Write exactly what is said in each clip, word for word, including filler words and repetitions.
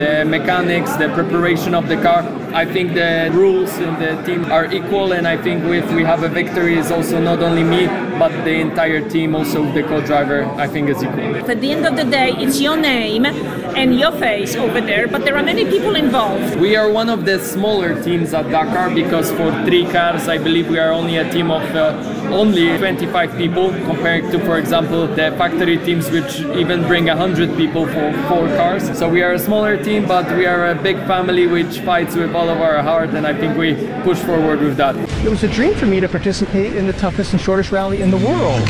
The mechanics, the preparation of the car. I think the rules in the team are equal, and I think if we have a victory, it's also not only me, but the entire team, also the co-driver, I think is equal. At the end of the day, it's your name and your face over there, but there are many people involved. We are one of the smaller teams at Dakar because for three cars, I believe we are only a team of uh, only twenty-five people compared to, for example, the factory teams which even bring one hundred people for four cars. So we are a smaller team, but we are a big family which fights with all of our heart, and I think we push forward with that. It was a dream for me to participate in the toughest and shortest rally in the world.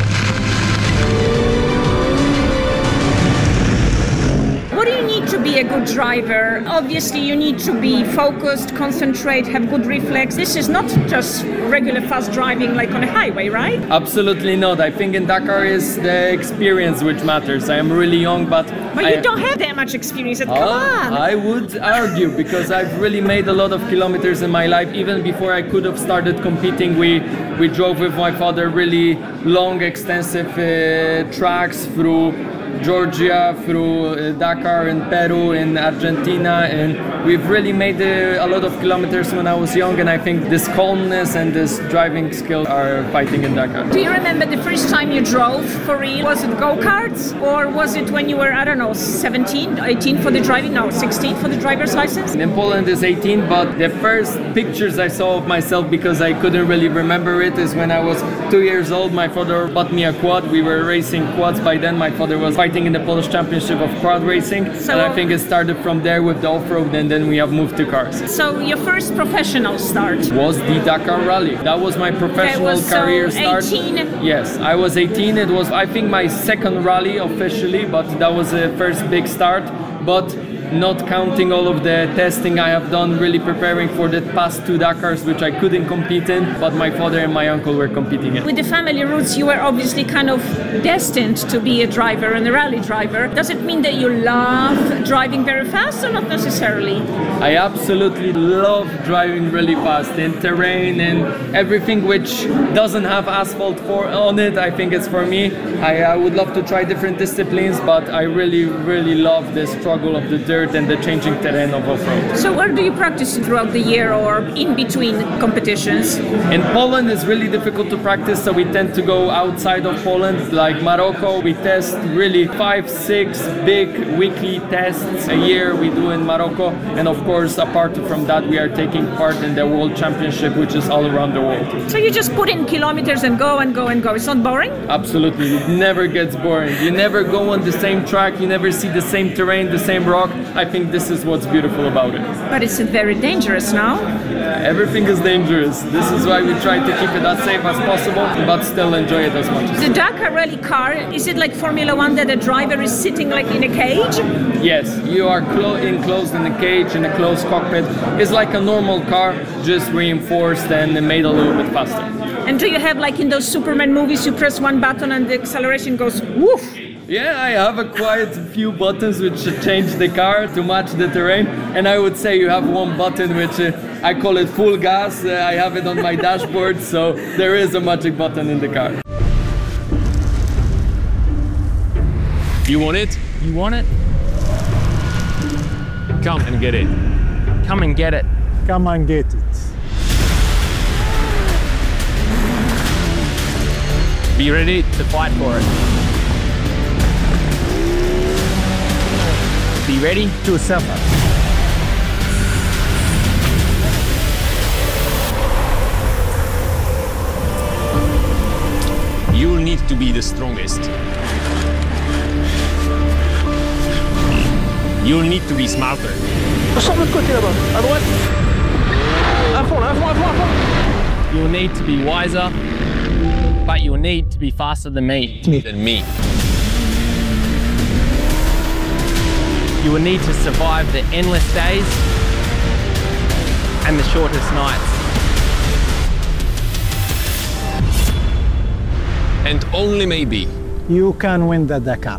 What do you need to be a good driver? Obviously you need to be focused, concentrate, have good reflex. This is not just regular fast driving like on a highway, right? Absolutely not. I think in Dakar is the experience which matters. I am really young, but... But I, you don't have that much experience. Come uh, on! I would argue, because I've really made a lot of kilometers in my life. Even before I could have started competing, we, we drove with my father really long, extensive uh, tracks through Georgia, through uh, Dakar in Peru, in Argentina, and we've really made uh, a lot of kilometers when I was young, and I think this calmness and this driving skill are fighting in Dakar. Do you remember the first time you drove for real? Was it go-karts, or was it when you were, I don't know, seventeen, eighteen for the driving? No, sixteen for the driver's license? In Poland is eighteen, but the first pictures I saw of myself, because I couldn't really remember it, is when I was two years old. My father bought me a quad. We were racing quads by then. My father was fighting in the Polish Championship of quad racing, so, and I think it started from there with the off-road, and then we have moved to cars. So your first professional start was the Dakar Rally. That was my professional okay, was career so start. eighteen? Yes, I was eighteen. It was, I think, my second rally officially, but that was the first big start. But not counting all of the testing I have done, really preparing for the past two Dakars, which I couldn't compete in, but my father and my uncle were competing in. With the family roots, you were obviously kind of destined to be a driver and a rally driver. Does it mean that you love driving very fast, or not necessarily? I absolutely love driving really fast in terrain and everything which doesn't have asphalt for on it. I think it's for me. I, I would love to try different disciplines, but I really, really love the struggle of the dirt and the changing terrain of off-road. So where do you practice throughout the year or in between competitions? In Poland it's really difficult to practice, so we tend to go outside of Poland, like Morocco. We test really five, six big weekly tests a year we do in Morocco, and of course apart from that we are taking part in the World Championship, which is all around the world. So you just put in kilometers and go and go and go. It's not boring? Absolutely, it never gets boring. You never go on the same track, you never see the same terrain, the same rock. I think this is what's beautiful about it. But it's very dangerous now. Everything is dangerous. This is why we try to keep it as safe as possible, but still enjoy it as much as possible. The Dakar Rally car, is it like Formula One that the driver is sitting like in a cage? Yes, you are enclosed in a cage, in a closed cockpit. It's like a normal car, just reinforced and made a little bit faster. And do you have, like in those Superman movies, you press one button and the acceleration goes woof? Yeah, I have a quite few buttons which change the car to match the terrain, and I would say you have one button which uh, I call it full gas. Uh, I have it on my dashboard, so there is a magic button in the car. You want it? You want it? Come and get it. Come and get it. Come and get it. Be ready To fight for it. Be ready To suffer. You'll need to be the strongest. You'll need to be smarter. Sors de l'autre côté là-bas, à droite. À fond, là, à fond, à fond, à fond. You'll need to be wiser, but you'll need to be faster than me. Than me. You will need to survive the endless days and the shortest nights. And only maybe. You can win the Dakar.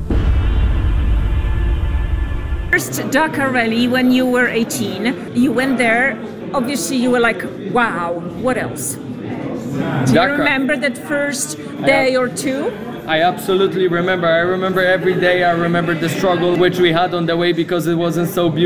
First Dakar Rally when you were eighteen, you went there, obviously you were like, wow, what else? Do Dakar. you remember that first day or two? I absolutely remember. I remember every day. I remember the struggle which we had on the way because it wasn't so beautiful.